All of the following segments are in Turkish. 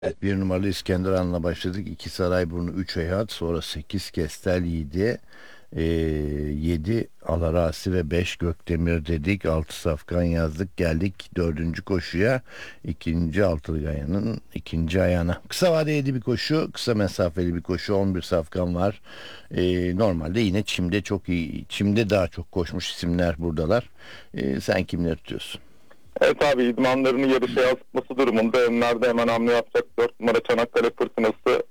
Evet, bir numaralı İskenderun'la başladık. 2 Sarayburnu, 3 Eyhat, sonra 8 Kestel Yiğidi, 7 Alarasi ve 5 Gökdemir dedik. 6 Safkan yazdık. Geldik dördüncü koşuya. İkinci altılı gayanın ikinci ayağına. Kısa vadeli bir koşu, kısa mesafeli bir koşu. 11 Safkan var. Normalde yine çimde çok iyi. Çimde daha çok koşmuş isimler buradalar. Sen kimleri tutuyorsun? Evet abi, idmanlarını yarışa yansıtması durumunda önlerde hemen hamle yapacak 4 numara Çanakkale Fırtınası.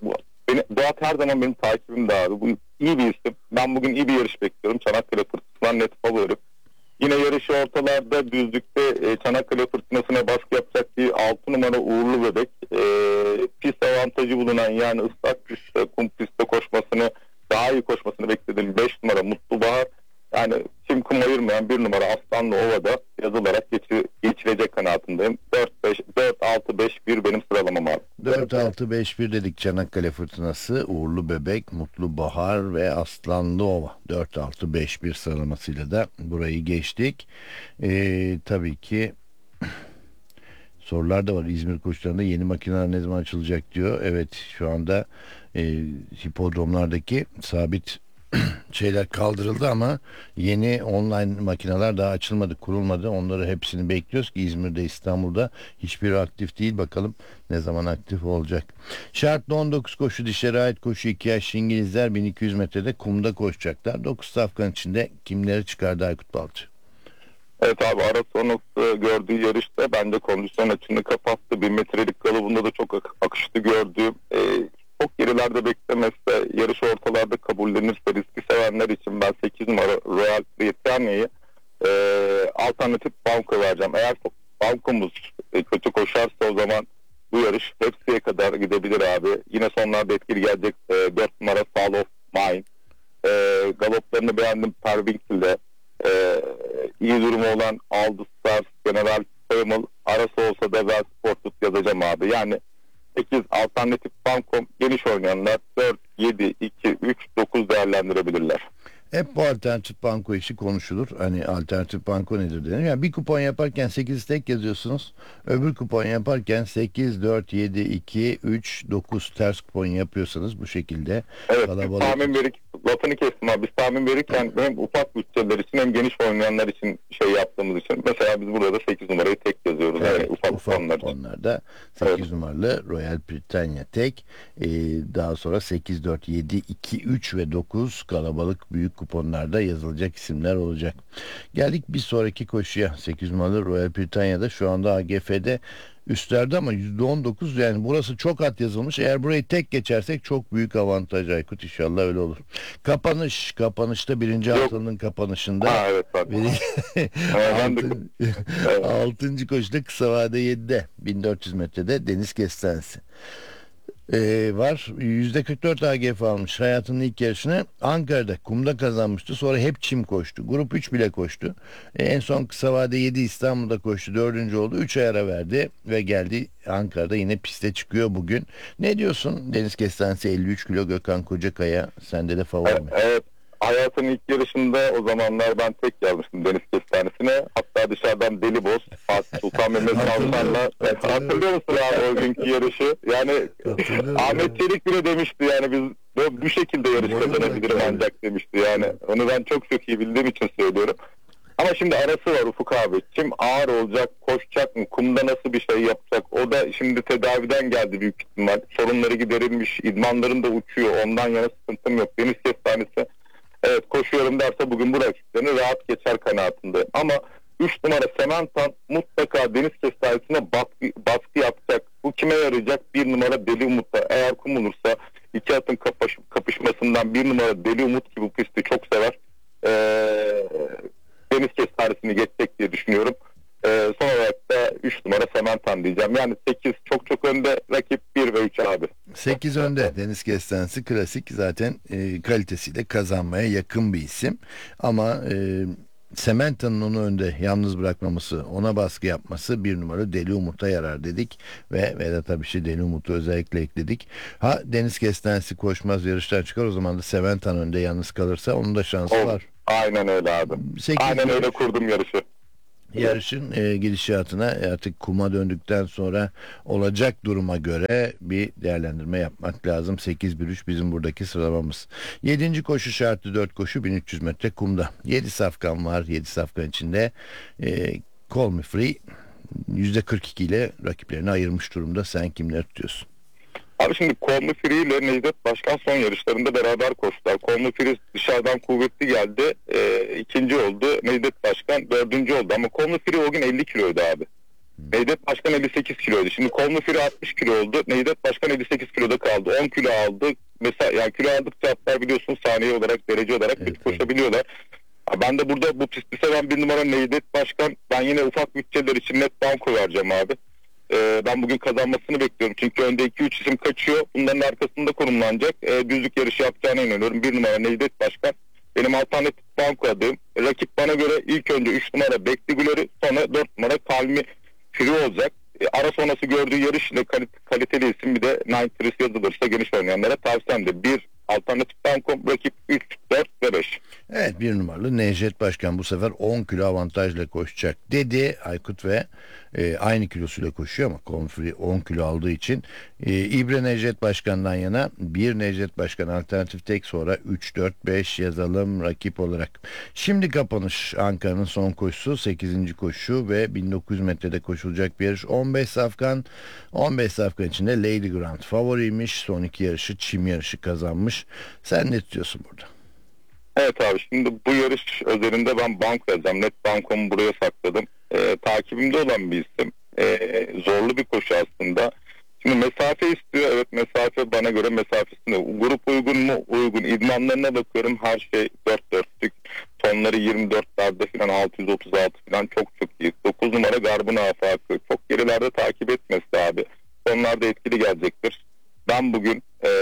Doğat her zaman benim takibimde abi. Bu iyi bir isim. Ben bugün iyi bir yarış bekliyorum. Çanakkale Fırtınası'ndan net favorim. Yine yarışı ortalarda düzlükte Çanakkale Fırtınası'na baskı yapacak bir 6 numara Uğurlu Bebek. Pist avantajı bulunan, yani ıslak pistte, kum pistte koşmasını, daha iyi koşmasını beklediğim 5 numara Mutlu Bahar. Yani kim kum ayırmayan bir numara Aslanlı Ova'da yazılarak geçirecek kanaatindeyim. 4-6-5-1 benim sıralamam abi. 4-6-5-1 dedik. Çanakkale Fırtınası, Uğurlu Bebek, Mutlu Bahar ve Aslanlı Ova. 4-6-5-1 sıralamasıyla da burayı geçtik. Tabii ki sorular da var. İzmir koşularında yeni makineler ne zaman açılacak diyor. Evet, şu anda hipodromlardaki sabit şeyler kaldırıldı ama yeni online makineler daha açılmadı, kurulmadı. Onları hepsini bekliyoruz ki İzmir'de, İstanbul'da hiçbiri aktif değil. Bakalım ne zaman aktif olacak. Şartlı 19 koşu, dişlere ait koşu, 2 yaşlı İngilizler 1200 metrede kumda koşacaklar. 9 safkan içinde kimleri çıkardı Aykut Balcı? Evet abi, ara sonrası gördüğü yarışta bence kondisyon açığını kapattı. 1000 metrelik galobunda da çok akışlı gördüğüm, çok gerilerde beklemezse, yarış ortalarda kabullenirse, riski sevenler için ben 8 numara Royal Britannia'yı alternatif banko vereceğim. Eğer bankomuz kötü koşarsa o zaman bu yarış hepsiye kadar gidebilir abi. Yine sonlarda etkili gelecek 4 numara Fall of Mine. Galoplarını beğendim Pervinkil'de. İyi durumu olan Aldı Stars, General Thermal, arası olsa da Well Sported yazacağım abi. Yani 8 alternatif bankom, geniş oynayanlar 4, 7, 2, 3, 9 değerlendirebilirler. Hep bu alternatif banko işi konuşulur. Hani alternatif banko nedir denir. Yani bir kupon yaparken 8 tek yazıyorsunuz. Öbür kupon yaparken 8, 4, 7, 2, 3, 9 ters kupon yapıyorsanız bu şekilde Evet, biz kalabalık. tahmin verirken, lafını kestim abi, biz tahmin verirken hem ufak bütçeler için hem geniş oynayanlar için şey yaptığımız için, mesela biz burada da 8 numarayı tek yazıyoruz. Yani Evet, ufak ufak kuponlar için. kuponlarda Evet. 8 numaralı Royal Britannia tek, daha sonra 8, 4, 7, 2, 3 ve 9 kalabalık büyük kuponlarda yazılacak isimler olacak. Geldik bir sonraki koşuya. 8 numaralı Royal Britannia'da şu anda AGF'de üstlerde ama %19, yani burası çok at yazılmış. Eğer burayı tek geçersek çok büyük avantaj Aykut, inşallah öyle olur. Kapanışta birinci Yok. haftanın kapanışında Ha, evet bak. Ben de altın, evet. altıncı koşuda kısa vade 7'de 1400 metrede Deniz Kestanesi var. %44 AGF almış. Hayatının ilk yarışını Ankara'da kumda kazanmıştı. Sonra hep çim koştu. Grup 3 bile koştu. En son kısa vade 7 İstanbul'da koştu. Dördüncü oldu. 3 ay ara verdi ve geldi Ankara'da, yine piste çıkıyor bugün. Ne diyorsun? Deniz Kestanesi 53 kilo, Gökhan Kocakaya. Sende de favori mi? Evet. Hayatın ilk yarışında o zamanlar ben tek yazmıştım Deniz Kestanesine. Hatta dışarıdan Deli Boz, Fatih Sultan Mehmet Savcılar'la, hatırlıyor musun abi o günkü yarışı? Yani Hatırlıyorum. Ahmet Çelik bile demişti, yani biz bu şekilde yarış Boyu kazanabilirim bırak abi. ancak demişti yani. Onu ben çok iyi bildiğim için söylüyorum. Ama şimdi arası var Ufuk abi. Kim ağır olacak, koşacak mı, kumda nasıl bir şey yapacak? O da şimdi tedaviden geldi büyük ihtimal. Sorunları giderilmiş, idmanlarında uçuyor. Ondan yana sıkıntım yok. Deniz Kestanesi, evet, koşuyorum derse bugün bu rakiplerini rahat geçer kanaatinde. Ama 3 numara Sementan mutlaka Deniz Kestanesi'ne baskı yapacak. Bu kime yarayacak? 1 numara Deli Umut'a. Eğer kum olursa iki atın kapışmasından 1 numara Deli Umut ki bu pisti çok sever. Deniz Kestanesi'ni geçecek diye düşünüyorum. Son olarak da 3 numara Sementan diyeceğim. Yani 8 çok önde, rakip 1 ve 3 abi. 8 önde. Deniz Kestanesi klasik, zaten kalitesiyle kazanmaya yakın bir isim. Ama Sementa'nın onu önde yalnız bırakmaması, ona baskı yapması bir numara Deli Umut'a yarar dedik. Ve Vedat Abiş'i, Deli Umut'u özellikle ekledik. Ha, Deniz Kestanesi koşmaz, yarıştan çıkar, o zaman da Sementan önde yalnız kalırsa onun da şansı Olur. var. Aynen öyle abi. 8 Aynen ve öyle 3. kurdum yarışı. Yarışın gidişatına artık kuma döndükten sonra olacak duruma göre bir değerlendirme yapmak lazım. 8-1-3 bizim buradaki sıralamamız. 7. koşu şartı 4 koşu 1300 metre kumda. 7 safkan var. 7 safkan içinde Call Me Free %42 ile rakiplerini ayırmış durumda. Sen kimleri tutuyorsun? Abi şimdi Call Me Free ile Necdet Başkan son yarışlarında beraber koştular. Call Me Free dışarıdan kuvvetli geldi. İkinci oldu. Necdet Başkan dördüncü oldu. Ama Call Me Free o gün 50 kiloydu abi. Necdet Başkan 58 kiloydu. Şimdi Call Me Free 60 kilo oldu. Necdet Başkan 58 kiloda kaldı. 10 kilo aldı. Mesela yani kilo aldıkça atlar biliyorsun saniye olarak, derece olarak kötü koşabiliyorlar. Ben de burada bu pisti seven bir numara Necdet Başkan. Ben yine ufak bütçeler için net banko vereceğim abi. Ben bugün kazanmasını bekliyorum. Çünkü önde 2-3 isim kaçıyor. Bunların arkasında konumlanacak. Düzlük yarışı yapacağına inanıyorum. Bir numara Necdet Başkan. Benim alternatif banko adayım. Rakip bana göre ilk önce 3 numara Bekli Güler'i, sonra 4 numara Kalmi Free olacak. Ara sonrası gördüğü yarış ile kaliteli isim bir de Nine Trees yazılırsa geniş oynayanlara tavsiyem de 1 alternatif banko, rakip 3, 4 ve 5. Evet, bir numaralı Necdet Başkan bu sefer 10 kilo avantajla koşacak dedi Aykut ve aynı kilosuyla koşuyor ama Confrey 10 kilo aldığı için İbre Necdet Başkan'dan yana bir Necdet Başkan alternatif tek, sonra 3, 4, 5 yazalım rakip olarak. Şimdi kapanış Ankara'nın son koşusu 8. koşu ve 1900 metrede koşulacak bir yarış. 15 safkan içinde Lady Grant favoriymiş. Son iki yarışı çim yarışı kazanmış. Sen ne tutuyorsun burada? Evet abi, şimdi bu yarış özelinde ben banko yazacağım. Net bankomu buraya sakladım. Takibimde olan bir isim. Zorlu bir koşu aslında. Şimdi mesafe istiyor. Evet, mesafe bana göre mesafesinde. Grup uygun mu? Uygun. İdmanlarına bakıyorum. Her şey 4-4'lük. Tonları 24'lerde falan, 636 falan, çok iyi. 9 numara Garbun Afakı. Çok gerilerde takip etmesi abi. Tonlarda etkili gelecektir. Ben bugün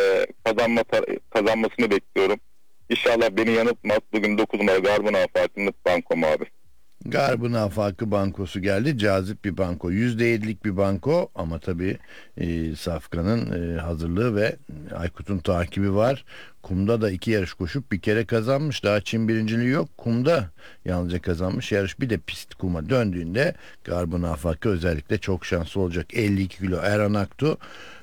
kazanmasını bekliyorum. İnşallah beni yanıltmaz. Bugün 9 numara Garbun Afakı'nın bankom abi. Garbın Afakı bankosu geldi. Cazip bir banko. %7'lik bir banko ama tabii Safkan'ın hazırlığı ve Aykut'un takibi var. Kumda da 2 yarış koşup bir kere kazanmış. Daha Çin birinciliği yok. Kumda yalnızca kazanmış yarış. Bir de pist kuma döndüğünde Garbın Afakı özellikle çok şanslı olacak. 52 kilo Erhan Aktu.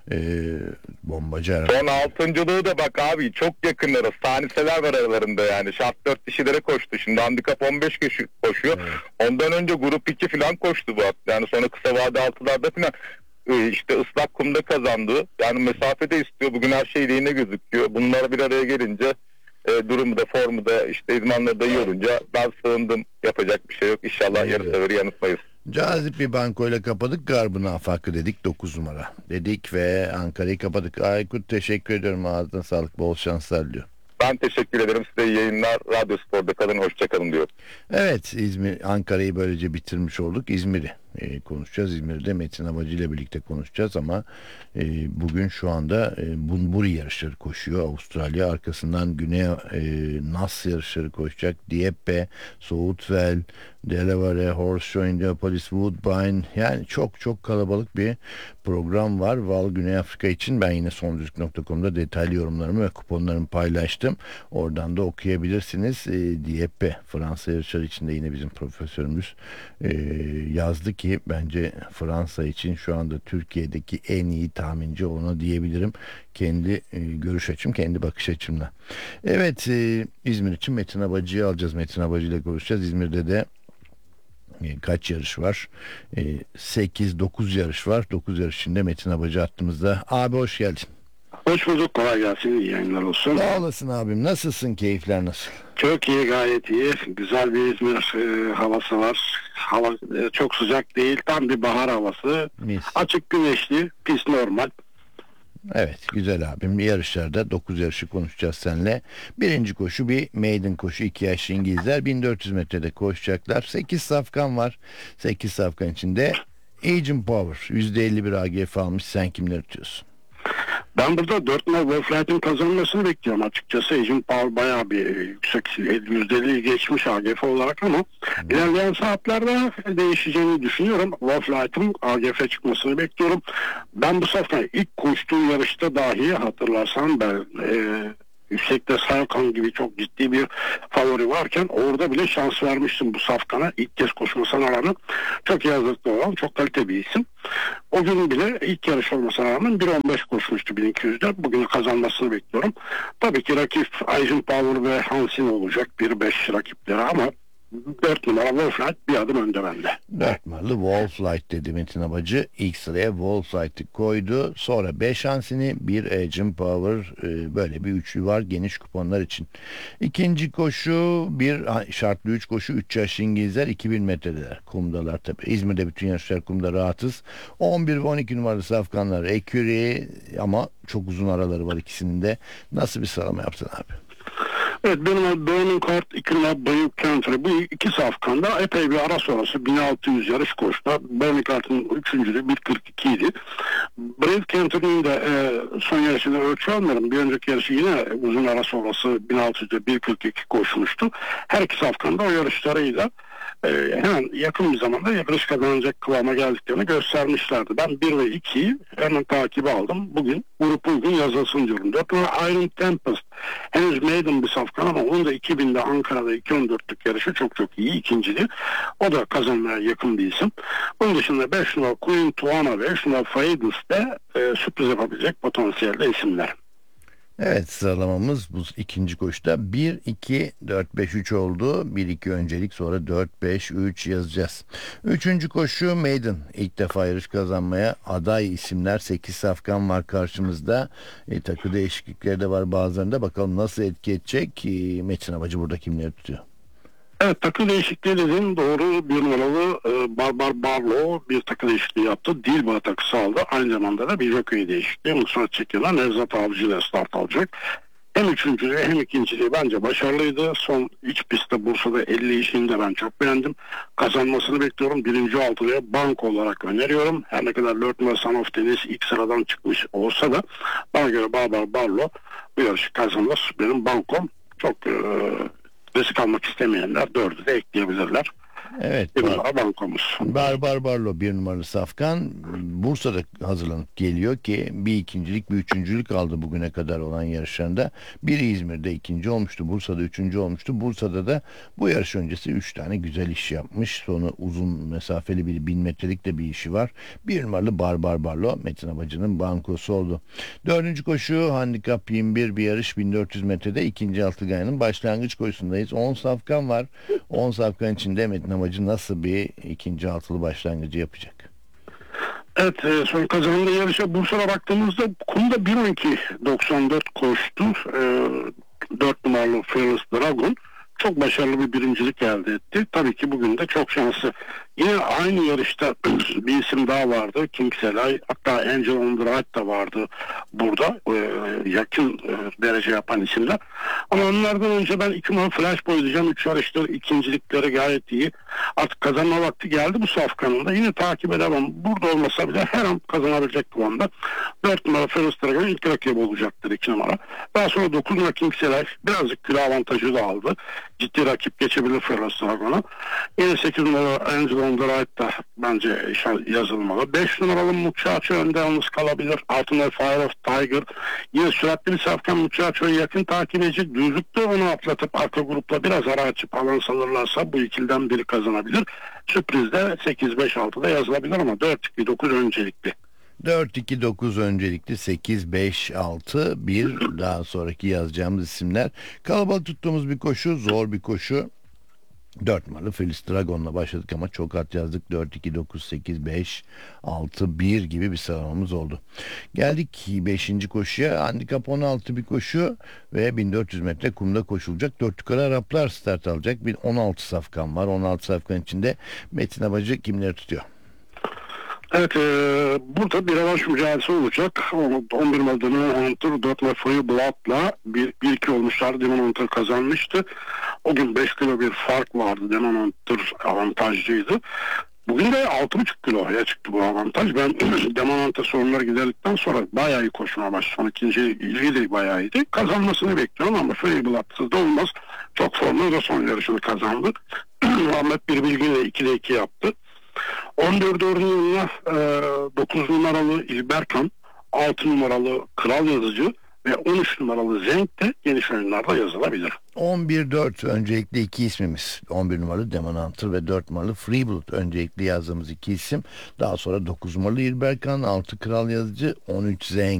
Bombacı Erhan. Son altıncılığı da bak abi, çok yakınları. Saniseler var aralarında yani. Şart 4 kişilere koştu. Şimdi handikap 15 kişi koşuyor. Evet. Ondan önce grup 2 falan koştu bu. Yani sonra kısa vade altılarda falan işte ıslak kumda kazandı. Yani mesafede istiyor. Bugün her şey lehine gözüküyor. Bunlar bir araya gelince durumu da formu da işte idmanları da iyi olunca ben sığındım. Yapacak bir şey yok. İnşallah yarı severi yanıtmayız. Cazip bir bankoyla kapadık. Garbın Afakı dedik, 9 numara dedik ve Ankara'yı kapadık. Aykut, teşekkür ediyorum. Ağzına sağlık, bol şanslar diyor. Ben teşekkür ederim. Size iyi yayınlar. Radyo Spor'da kalın. Hoşçakalın diyor. Evet, Ankara'yı böylece bitirmiş olduk. İzmir'i konuşacağız. İzmir'de Metin Abacı ile birlikte konuşacağız ama bugün şu anda Bunbury yarışları koşuyor. Avustralya, arkasından Güney Nas yarışları koşacak. Dieppe, Soutwell, Delaware, Horse Show, Indianapolis, Woodbine, yani çok kalabalık bir program var. Val Güney Afrika için ben yine sondürük.com'da detaylı yorumlarımı ve kuponlarımı paylaştım. Oradan da okuyabilirsiniz. Dieppe Fransa yarışları içinde yine bizim profesörümüz yazdı ki bence Fransa için şu anda Türkiye'deki en iyi tahminci ona diyebilirim. Kendi görüş açım, kendi bakış açımla. Evet, İzmir için Metin Abacı'yı alacağız. Metin Abacı ile konuşacağız. İzmir'de de kaç yarış var? 8-9 yarış var. 9 yarış içinde Metin Abacı hattımızda. Abi hoş geldin. Hoş bulduk, kolay gelsin, iyi yayınlar olsun. Sağ olasın abim. Nasılsın? Keyifler nasıl? Çok iyi, gayet iyi. Güzel bir İzmir havası var. Hava çok sıcak değil, tam bir bahar havası. Mis. Açık, güneşli, pist normal. Evet, güzel abim. Yarışlarda 9 yarışı konuşacağız seninle. Birinci koşu bir maiden koşu. 2 yaşlı İngilizler 1400 metrede koşacaklar. 8 safkan var. 8 safkan içinde Agent Power %51 AGF almış. Sen kimleri tutuyorsun? Ben burada 4 numara Wolflight'in kazanmasını bekliyorum açıkçası. Agent Power bayağı bir yüksek, %50'yi geçmiş AGF olarak ama ilerleyen saatlerde değişeceğini düşünüyorum. Wolflight'in AGF çıkmasını bekliyorum. Ben bu sefer ilk koştuğum yarışta dahi hatırlarsan ben Yüksekte Saykan gibi çok ciddi bir favori varken orada bile şans vermiştim bu Safkan'a. İlk kez koşmasına rağmen çok iyi hazırlıklı olan çok kaliteli bir isim. O gün bile ilk yarış olmasına rağmen 1.15 koşmuştu 1200'de. Bugün kazanmasını bekliyorum. Tabii ki rakip Eisenpower ve Hansin olacak. 1.5 rakipleri ama 4 numara Wolflight bir adım önde bende. 4 numaralı Wolflight dedi Metin Abacı. İlk sıraya Wolflight'ı koydu. Sonra 5 Hansin'i, 1 Agent Power, böyle bir üçlü var geniş kuponlar için. İkinci koşu bir şartlı 3 koşu 3 yaş İngilizler 2000 metredeler. Kumdalar tabii. İzmir'de bütün yarışlar kumda rahatız. 11 ve 12 numaralı Safkanlar Eküri ama çok uzun araları var ikisinin de. Nasıl bir sıralama yaptın abi? Evet, benim Burning Heart, İkrima, Bayuk Country bu iki safkanda epey bir ara sonrası 1600 yarış koştu. Burning Heart'ın 3.'lüğü 1.42 idi. Brave Country'nin de son yarışında ölçü almıyorum. Bir önceki yarışı yine uzun ara sonrası 1600'de 1.42 koşmuştu. Her iki safkanda o yarışlarıyla hemen yakın bir zamanda yarış kazanacak kıvama geldiklerini göstermişlerdi. Ben 1 ve 2'yi hemen takibi aldım. Bugün grup uygun yazılsın diyorum. 4 numara Iron Tempest henüz maiden bir safkan ama onun da 2000'de Ankara'da 2.14'lük yarışı çok çok iyi ikinciliği. O da kazanmaya yakın bir isim. Bunun dışında 5 numara Queen Tuana ve 3 numara Fadus de sürpriz yapabilecek potansiyelde isimler. Evet, sıralamamız bu ikinci koşuda 1, 2, 4, 5, 3 oldu. 1, 2 öncelik, sonra 4, 5, 3 yazacağız. Üçüncü koşu Maiden. İlk defa yarış kazanmaya aday isimler. 8 safkan var karşımızda. Takı değişiklikleri de var bazılarında. Bakalım nasıl etki edecek. Metin Abacı burada kimleri tutuyor? Evet, takı değişikliği dediğin doğru. Bir numaralı Barbar Barlo bir takı değişikliği yaptı. Dilba takısı aldı. Aynı zamanda da bir jockey değişikliği. Mustafa Çekin'den Nevzat Avcı ile start alacak. Hem üçüncülüğü hem ikinciliği bence başarılıydı. Son iç pistte Bursa'da 50 işini de ben çok beğendim. Kazanmasını bekliyorum. Birinci altılıya banko olarak öneriyorum. Her ne kadar Lord Son of Tennis ilk sıradan çıkmış olsa da bana göre Barbar Barlo bu yarışı kazanır. Benim bankom çok risk almak istemeyenler 4'ü de ekleyebilirler. Evet. Bir numara bankomuz. Barbar Barlo 1 numaralı safkan Bursa'da hazırlanıp geliyor ki bir ikincilik bir üçüncülük aldı bugüne kadar olan yarışlarında. Biri İzmir'de ikinci olmuştu. Bursa'da üçüncü olmuştu. Bursa'da da bu yarış öncesi 3 tane güzel iş yapmış. Sonra uzun mesafeli bir 1000 metrelik de bir işi var. 1 numaralı Barbar Barlo Metin Abacı'nın bankosu oldu. Dördüncü koşu handikap 21 bir yarış 1400 metrede ikinci Altıgaya'nın başlangıç koşusundayız. 10 safkan var. 10 safkan içinde Metin Abacı nasıl bir ikinci altılı başlangıcı yapacak? Evet, son kazandığı yarışa Bursa'da baktığımızda kumda 1.12.94 koştu. 4 numaralı Fearless Dragon çok başarılı bir birincilik elde etti. Tabii ki bugün de çok şanslı. Yine aynı yarışta bir isim daha vardı. Kingselay, hatta Angel on the Right da vardı burada. Yakın derece yapan isimler. Ama onlardan önce ben 2 numara Flash Boy diyeceğim. 3 yarıştır ikincilikleri gayet iyi. Artık kazanma vakti geldi bu safkanın da. Yine takip edemem. Burada olmasa bile her an kazanabilecek kıvamda. 4 numara Fearless Dragon ilk rakibi olacaktır 2 numara. Daha sonra 9 numara Kingselay birazcık kilo avantajı da aldı. Ciddi rakip geçebilir Fearless Dragon'a. Yine 8 numara Angel on the Right da bence yazılmalı. 5 numaralı Muchacho önde yalnız kalabilir. 6 numara Fire of Tiger. Yine süratli bir safkan Muchacho'yu yakın takip edecek. Düzlükte onu atlatıp arka grupla biraz ara açıp alan alırlarsa bu ikilden biri kazanabilir. Sürprizde 8-5-6'da yazılabilir ama 4-2-9 öncelikli. 4-2-9 öncelikli 8-5-6-1 daha sonraki yazacağımız isimler. Kalabalık tuttuğumuz bir koşu, zor bir koşu. 4 numaralı Fearless Dragon'la başladık ama çok at yazdık. 4-2-9-8-5-6-1 gibi bir sıralamamız oldu. Geldik 5. koşuya. Handikap 16 bir koşu ve 1400 metre kumda koşulacak. 4 yukarı Araplar start alacak. Bir 16 safkan var. 16 safkan içinde Metin Abacı kimleri tutuyor? Evet, burada bir rövanş mücadelesi olacak. 11 numaralı Demon Hunter 4 numara Free Blood'la 1-2 olmuşlardı. Demon Hunter kazanmıştı. O gün 5 kilo bir fark vardı. Demon Hunter avantajlıydı. Bugün de 6,5 kiloya çıktı bu avantaj. Ben Demon Hunter sorunları giderdikten sonra bayağı iyi koşmaya başladı. Son ikinci ilgi de bayağı iyiydi. Kazanmasını bekliyorum ama Free Blood'sız da olmaz. Çok formlu da son yarışını kazandı. Muhammed bir bilgiyle 2'de 2 yaptı. 14 oranına 9 numaralı İlberkan, 6 numaralı Kral Yazıcı ve 13 numaralı Zenk de geniş oyunlarda yazılabilir. 11-4 öncelikli iki ismimiz. 11 numaralı Demon Hunter ve 4 numaralı Freeblood öncelikli yazdığımız iki isim. Daha sonra 9 numaralı İlberkan, 6 Kral Yazıcı, 13 Zenk.